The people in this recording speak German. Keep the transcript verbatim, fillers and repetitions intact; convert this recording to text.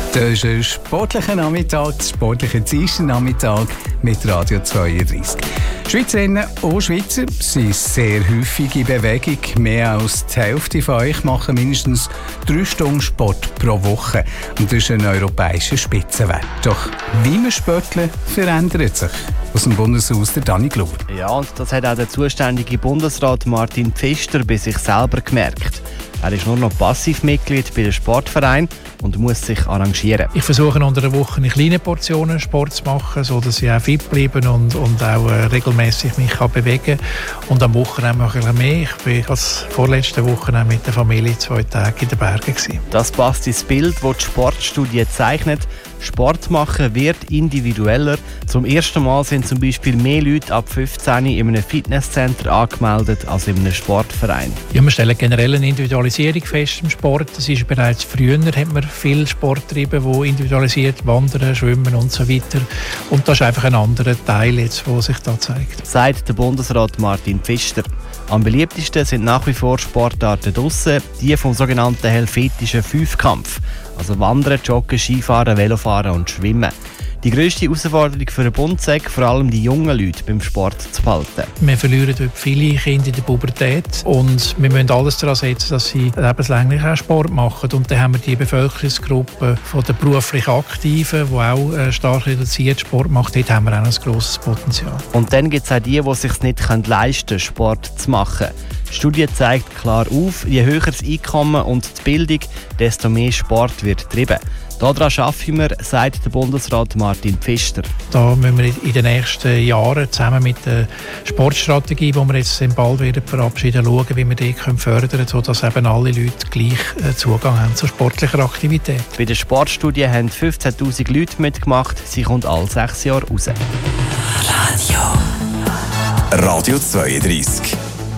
Das ist ein sportlicher Nachmittag, ein sportlicher Dienstagnachmittag mit Radio zweiunddreißig. Schweizerinnen und Schweizer sind sehr häufig in Bewegung. Mehr als die Hälfte von euch machen mindestens drei Stunden Sport pro Woche. Und das ist ein europäischer Spitzenwert. Doch wie man sportelt, verändert sich. Aus dem Bundeshaus der Dani Glauber. Ja, und das hat auch der zuständige Bundesrat Martin Pfister bei sich selber gemerkt. Er ist nur noch Passivmitglied bei dem Sportverein und muss sich arrangieren. Ich versuche unter der Woche in kleinen Portionen Sport zu machen, sodass ich auch fit bleibe und, und auch äh, regelmäßig mich kann bewegen kann. Und am Wochenende mache ich ein bisschen mehr. Ich war als vorletzte Woche mit der Familie zwei Tage in den Bergen gewesen. Das passt ins Bild, das die Sportstudie zeichnet. Sport machen wird individueller. Zum ersten Mal sind zum Beispiel mehr Leute ab fünfzehn in einem Fitnesscenter angemeldet als in einem Sportverein. Ja, wir stellen generell eine Individualisierung fest im Sport. Das ist bereits früher, hat man viel Sport getrieben, wo individualisiert wandern, schwimmen und so weiter. Und das ist einfach ein anderer Teil, jetzt, der sich da zeigt. Sagt der Bundesrat Martin Pfister. Am beliebtesten sind nach wie vor Sportarten draussen, die vom sogenannten helvetischen Fünfkampf. Also Wandern, Joggen, Skifahren, Velofahren und Schwimmen. Die grösste Herausforderung für den Bund sagt, vor allem die jungen Leute beim Sport zu behalten. Wir verlieren dort viele Kinder in der Pubertät und wir müssen alles daran setzen, dass sie lebenslänglich auch Sport machen. Und dann haben wir die Bevölkerungsgruppe von den beruflich Aktiven, die auch stark reduziert Sport machen. Dort haben wir auch ein grosses Potenzial. Und dann gibt es auch die, die es sich nicht leisten können, Sport zu machen. Die Studie zeigt klar auf, je höher das Einkommen und die Bildung, desto mehr Sport wird getrieben. Daran arbeiten wir, sagt der Bundesrat Martin Pfister. Da müssen wir in den nächsten Jahren zusammen mit der Sportstrategie, die wir jetzt bald werden verabschieden, schauen, wie wir die fördern können, sodass eben alle Leute gleich Zugang haben zu sportlicher Aktivität. Bei der Sportstudie haben fünfzehntausend Leute mitgemacht. Sie kommt alle sechs Jahre raus. Radio. Radio zweiunddreißig.